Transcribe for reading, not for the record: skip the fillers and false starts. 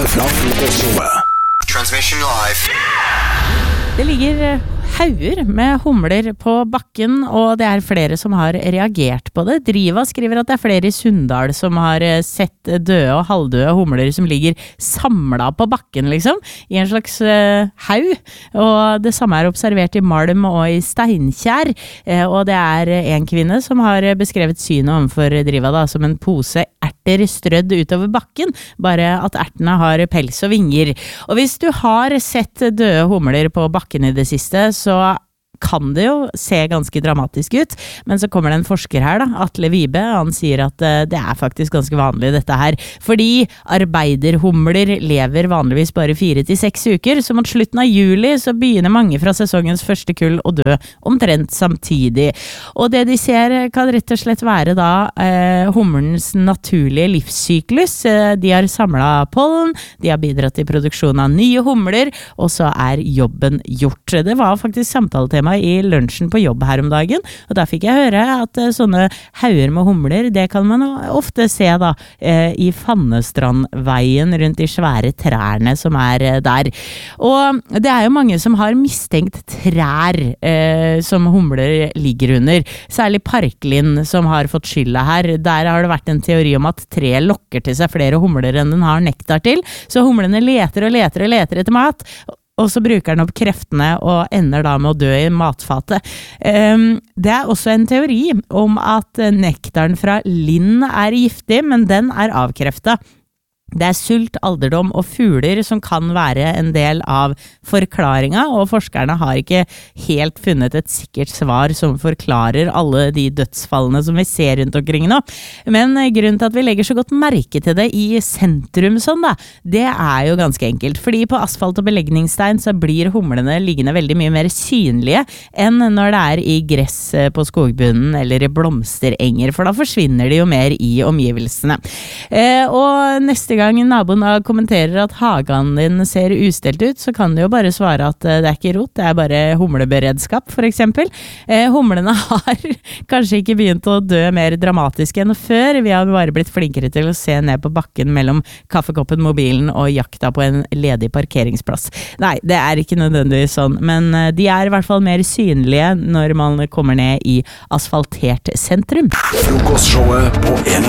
fra Frokostshowet. Transmission live. Det ligger hauger med humler på bakken, og det er flere som har reagert på det. Driva skriver at det er flere i Sunndal som har sett døde og halvdøde humler som ligger samlet på bakken, liksom, i en slags haug. Og det samme er observert i Malm og i Steinkjer, og det er en kvinne som har beskrevet synet overfor Driva da, som en pose erter strødd utover bakken, bare at ertene har pels og vinger. Og hvis du har sett døde humler på bakken i det siste, så kan det jo se ganske dramatisk ut, men så kommer det en forsker her da, Atle Vibe, han sier at det er faktisk ganske vanlig dette her, fordi arbeiderhumler lever vanligvis bare 4 til 6 uker, så mot slutten av juli så begynner mange fra sesongens første kull å dø omtrent samtidig. Og det de ser kan rett og slett være da humlens naturlige livssyklus. De har samlet pollen, de har bidratt til produksjon av nye humler, og så er jobben gjort. Det var faktisk samtaletema i lunsjen på jobb her om dagen, og da fikk jeg høre at sånne hauger med humler, det kan man ofte se da i Fannestrandveien rundt de svære trærne som er der. Og det er jo mange som har mistenkt trær som humler ligger under, særlig Parklin som har fått skylda her. Der har det vært en teori om at treet lokker til seg flere humler enn den har nektar til, så humlene leter og leter og leter etter mat, og så bruker den opp kreftene og ender da med å dø i matfatet. Det er også en teori om at nektaren fra Linn er giftig, men den er avkreftet. Det er sult, alderdom og fugler som kan være en del av forklaringen, og forskerne har ikke helt funnet et sikkert svar som forklarer alle de dødsfallene som vi ser rundt omkring nå. Men grunnen til at vi legger så godt merke til det i sentrum sånn da, det er jo ganske enkelt, fordi på asfalt og belegningsstein så blir humlene liggende veldig mye mer synlige enn når det er i gress på skogbunnen eller i blomsterenger, for da forsvinner de jo mer i omgivelsene. Og neste gang naboen kommenterer at hagen din ser ustelt ut, så kan du jo bare svare at det er ikke rot, det er bare humleberedskap, for eksempel. Humlene har kanskje ikke begynt å dø mer dramatisk enn før, vi har bare blitt flinkere til å se ned på bakken mellom kaffekoppen, mobilen og jakta på en ledig parkeringsplass. Nei, det er ikke nødvendigvis sånn, men de er i hvert fall mer synlige når man kommer ned i asfaltert sentrum. Frokostshowet på 1